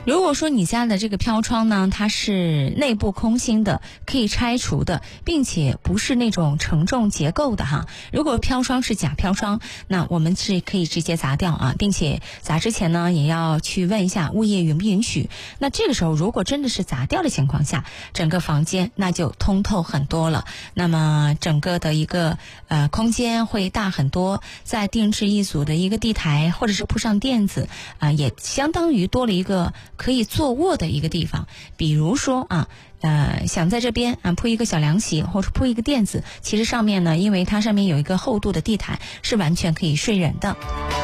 如果说你家的这个飘窗呢，它是内部空心的，可以拆除的，并且不是那种承重结构的哈。如果飘窗是假飘窗，那我们是可以直接砸掉啊，并且砸之前呢，也要去问一下物业允不允许。那这个时候如果真的是砸掉的情况下，整个房间那就通透很多了，那么整个的一个空间会大很多，再定制一组的一个地台，或者是铺上垫子也相当于多了一个可以坐卧的一个地方。比如说想在这边铺一个小凉席，或者铺一个垫子，其实上面呢，因为它上面有一个厚度的地毯，是完全可以睡人的。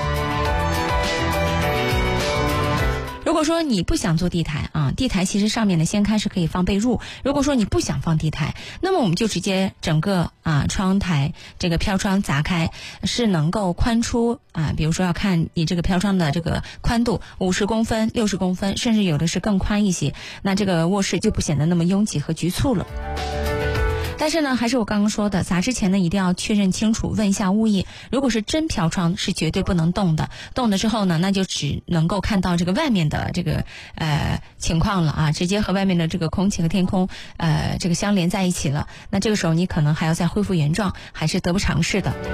如果说你不想做地台地台其实上面呢掀开是可以放被褥。如果说你不想放地台，那么我们就直接整个窗台这个飘窗砸开，是能够宽出比如说要看你这个飘窗的这个宽度50公分、60公分，甚至有的是更宽一些，那这个卧室就不显得那么拥挤和局促了。但是呢，还是我刚刚说的，砸之前呢一定要确认清楚，问一下物业。如果是真飘窗是绝对不能动的，动了之后呢，那就只能够看到这个外面的这个情况了直接和外面的这个空气和天空这个相连在一起了。那这个时候你可能还要再恢复原状，还是得不偿失的。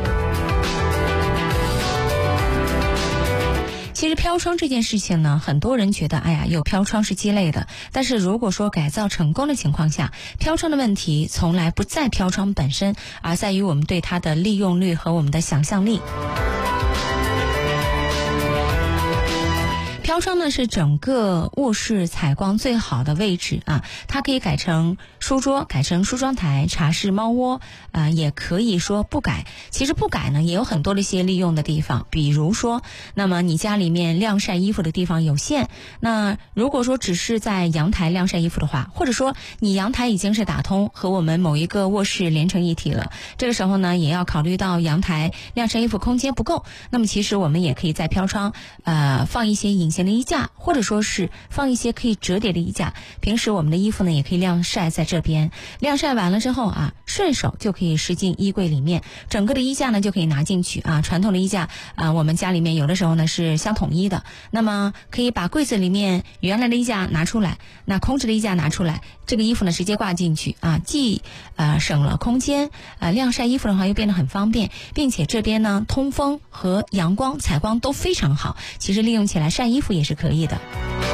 其实飘窗这件事情呢，很多人觉得有飘窗是鸡肋的，但是如果说改造成功的情况下，飘窗的问题从来不在飘窗本身，而在于我们对它的利用率和我们的想象力。飘窗呢是整个卧室采光最好的位置它可以改成书桌，改成梳妆台、茶室、猫窝也可以说不改。其实不改呢也有很多的一些利用的地方，比如说那么你家里面晾晒衣服的地方有限，那如果说只是在阳台晾晒衣服的话，或者说你阳台已经是打通和我们某一个卧室连成一体了，这个时候呢也要考虑到阳台晾晒衣服空间不够，那么其实我们也可以在飘窗放一些隐形的衣架，或者说是放一些可以折叠的衣架。平时我们的衣服呢也可以晾晒在这边，晾晒完了之后顺手就可以拾进衣柜里面，整个的衣架呢就可以拿进去传统的衣架我们家里面有的时候呢是相统一的，那么可以把柜子里面原来的衣架拿出来，那空置的衣架拿出来，这个衣服呢直接挂进去既省了空间晾晒衣服的话又变得很方便，并且这边呢通风和阳光采光都非常好，其实利用起来晒衣服也是可以的。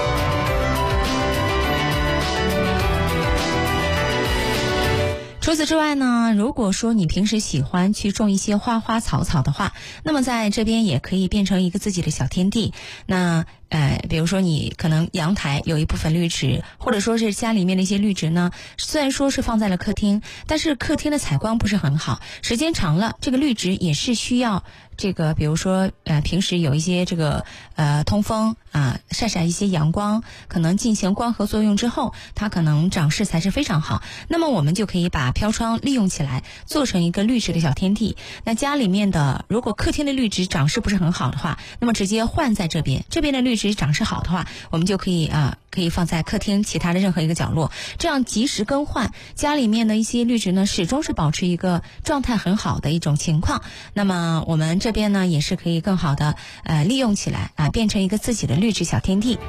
除此之外呢，如果说你平时喜欢去种一些花花草草的话，那么在这边也可以变成一个自己的小天地。那比如说你可能阳台有一部分绿植，或者说是家里面的一些绿植呢，虽然说是放在了客厅，但是客厅的采光不是很好，时间长了这个绿植也是需要这个比如说平时有一些这个通风晒一些阳光，可能进行光合作用之后，它可能长势才是非常好。那么我们就可以把飘窗利用起来，做成一个绿植的小天地。那家里面的如果客厅的绿植长势不是很好的话，那么直接换在这边，这边的绿植长势好的话，我们就可以放在客厅其他的任何一个角落，这样及时更换，家里面的一些绿植呢始终是保持一个状态很好的一种情况。那么我们这边呢也是可以更好的利用起来变成一个自己的绿植小天地。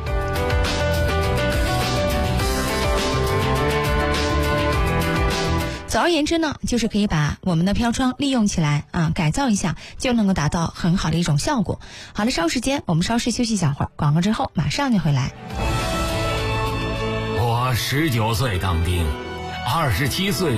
总而言之呢，就是可以把我们的飘窗利用起来改造一下，就能够达到很好的一种效果。好了，稍时间我们稍事休息一小会儿，广告之后马上就回来。 我19岁当兵，27岁